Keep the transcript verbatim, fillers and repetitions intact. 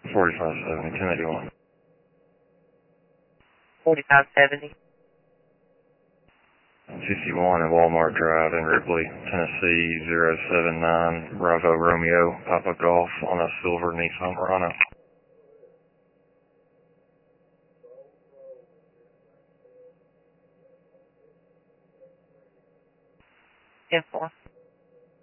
forty-five seventy, ten eighty-one. forty-five seventy. fifty-one at Walmart Drive in Ripley, Tennessee, zero seven nine, Bravo Romeo, Papa Golf on a silver Nissan Murano. ten four.